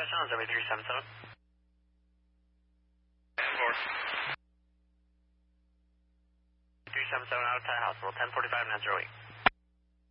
touchdown is W377. 377 out of Thai Hospital, 1045 908.